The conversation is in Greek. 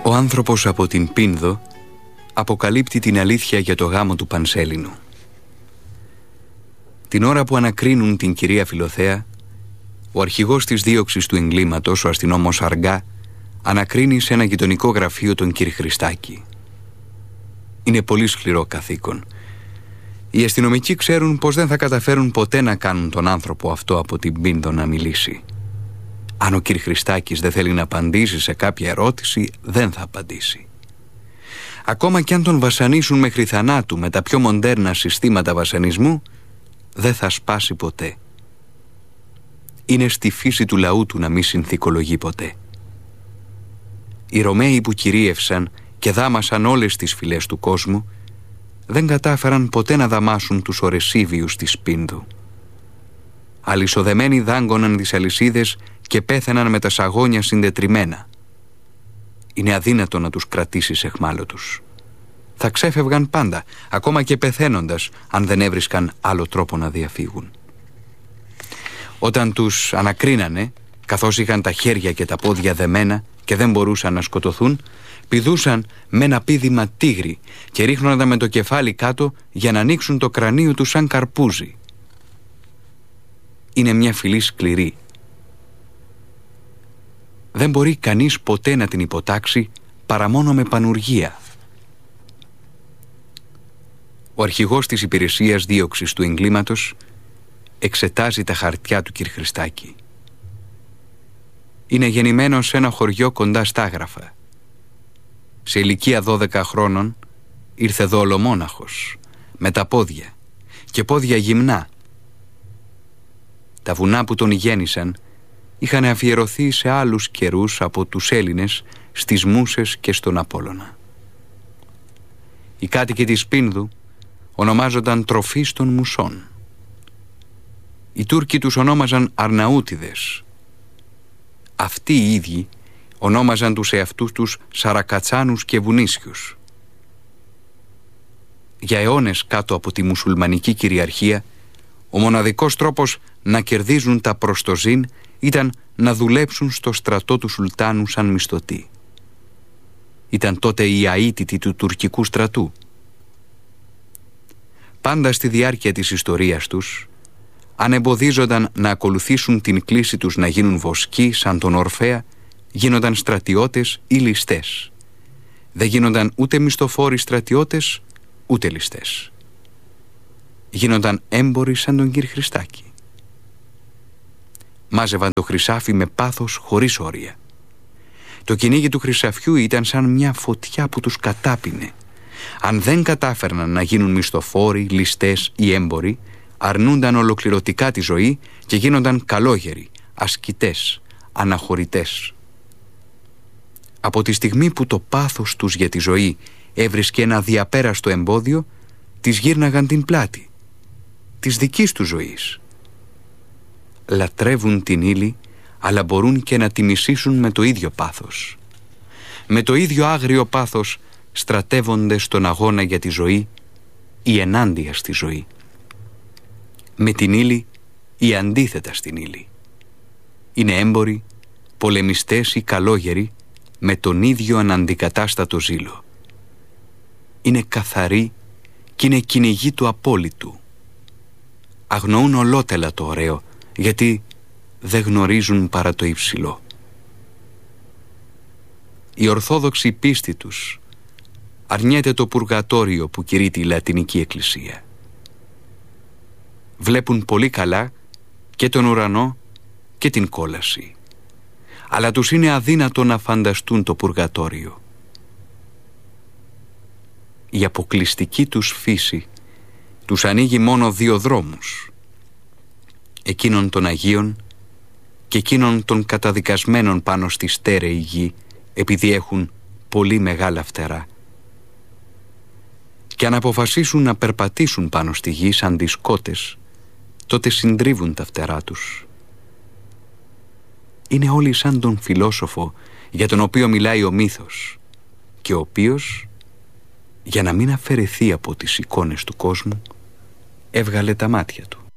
Ο άνθρωπος από την Πίνδο αποκαλύπτει την αλήθεια για το γάμο του Πανσέλινου. Την ώρα που ανακρίνουν την κυρία Φιλοθέα, ο αρχηγός της δίωξης του εγκλήματος, ο αστυνόμος Αργά, ανακρίνει σε ένα γειτονικό γραφείο τον κύριο Χριστάκη. Είναι πολύ σκληρό καθήκον. Οι αστυνομικοί ξέρουν πως δεν θα καταφέρουν ποτέ να κάνουν τον άνθρωπο αυτό από την Πίνδο να μιλήσει. Αν ο κύριος Χριστάκης δεν θέλει να απαντήσει σε κάποια ερώτηση, δεν θα απαντήσει. Ακόμα κι αν τον βασανίσουν μέχρι θανάτου με τα πιο μοντέρνα συστήματα βασανισμού, δεν θα σπάσει ποτέ. Είναι στη φύση του λαού του να μη συνθηκολογεί ποτέ. Οι Ρωμαίοι που κυρίευσαν και δάμασαν όλες τις φυλές του κόσμου, δεν κατάφεραν ποτέ να δαμάσουν τους ορεσίβιους της Πίνδου. Αλυσοδεμένοι δάγκωναν τις αλυσίδες και πέθαιναν με τα σαγόνια συντετριμμένα. Είναι αδύνατο να τους κρατήσεις εχμάλωτους. Θα ξέφευγαν πάντα, ακόμα και πεθαίνοντας, αν δεν έβρισκαν άλλο τρόπο να διαφύγουν. Όταν τους ανακρίνανε, καθώς είχαν τα χέρια και τα πόδια δεμένα και δεν μπορούσαν να σκοτωθούν, πηδούσαν με ένα πήδημα τίγρη και ρίχνονταν με το κεφάλι κάτω για να ανοίξουν το κρανίο του σαν καρπούζι. Είναι μια φυλή σκληρή. Δεν μπορεί κανείς ποτέ να την υποτάξει παρά μόνο με πανουργία. Ο αρχηγός της υπηρεσίας δίωξης του εγκλήματος εξετάζει τα χαρτιά του κ. Χριστάκη. Είναι γεννημένος σε ένα χωριό κοντά στα Άγραφα. Σε ηλικία 12 χρόνων ήρθε εδώ ολομόναχος, με τα πόδια και πόδια γυμνά. Τα βουνά που τον γέννησαν είχαν αφιερωθεί σε άλλους καιρούς από τους Έλληνες στις Μούσες και στον Απόλλωνα. Οι κάτοικοι της Πίνδου ονομάζονταν τροφής των Μουσών. Οι Τούρκοι τους ονόμαζαν Αρναούτιδες. Αυτοί οι ίδιοι ονόμαζαν τους εαυτούς τους Σαρακατσάνους και Βουνίσιους. Για αιώνες κάτω από τη μουσουλμανική κυριαρχία, ο μοναδικός τρόπος να κερδίζουν τα προστοζήν ήταν να δουλέψουν στο στρατό του Σουλτάνου σαν μισθωτοί. Ήταν τότε οι αίτητοι του τουρκικού στρατού. Πάντα στη διάρκεια της ιστορίας τους, αν εμποδίζονταν να ακολουθήσουν την κλίση τους να γίνουν βοσκοί σαν τον Ορφέα, γίνονταν στρατιώτες ή ληστές. Δεν γίνονταν ούτε μισθοφόροι στρατιώτες, ούτε ληστές. Γίνονταν έμποροι σαν τον κύριο Χριστάκη. Μάζευαν το χρυσάφι με πάθος χωρίς όρια. Το κυνήγι του χρυσαφιού ήταν σαν μια φωτιά που τους κατάπινε. Αν δεν κατάφερναν να γίνουν μισθοφόροι, ληστές ή έμποροι, αρνούνταν ολοκληρωτικά τη ζωή και γίνονταν καλόγεροι, ασκητές, αναχωρητές. Από τη στιγμή που το πάθος τους για τη ζωή έβρισκε ένα διαπέραστο εμπόδιο, τις γύρναγαν την πλάτη, της δικής τους ζωής. Λατρεύουν την ύλη, αλλά μπορούν και να τη μισήσουν με το ίδιο πάθος. Με το ίδιο άγριο πάθος στρατεύονται στον αγώνα για τη ζωή ή ενάντια στη ζωή. Με την ύλη ή αντίθετα στην ύλη. Είναι έμποροι, πολεμιστές ή καλόγεροι με τον ίδιο αναντικατάστατο ζήλο. Είναι καθαροί και είναι κυνηγοί του απόλυτου. Αγνοούν ολότελα το ωραίο, γιατί δεν γνωρίζουν παρά το υψηλό. Η ορθόδοξη πίστη τους αρνιέται το πουργατόριο που κηρύττει η Λατινική Εκκλησία. Βλέπουν πολύ καλά και τον ουρανό και την κόλαση, αλλά τους είναι αδύνατο να φανταστούν το πουργατόριο. Η αποκλειστική τους φύση τους ανοίγει μόνο δύο δρόμους, εκείνον των Αγίων και εκείνον των καταδικασμένων πάνω στη στέρεη γη, επειδή έχουν πολύ μεγάλα φτερά. Και αν αποφασίσουν να περπατήσουν πάνω στη γη σαν δισκότες, τότε συντρίβουν τα φτερά τους. Είναι όλοι σαν τον φιλόσοφο για τον οποίο μιλάει ο μύθος και ο οποίος, για να μην αφαιρεθεί από τις εικόνες του κόσμου, έβγαλε τα μάτια του.